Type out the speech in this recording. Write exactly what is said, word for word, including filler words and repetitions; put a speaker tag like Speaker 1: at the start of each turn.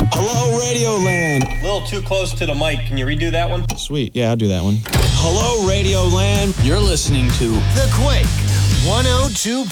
Speaker 1: Hello, Radio Land.
Speaker 2: A little too close to the mic. Can you redo that one?
Speaker 1: Sweet. Yeah, I'll do that one. Hello, Radio Land.
Speaker 3: You're listening to
Speaker 4: The Quake one oh two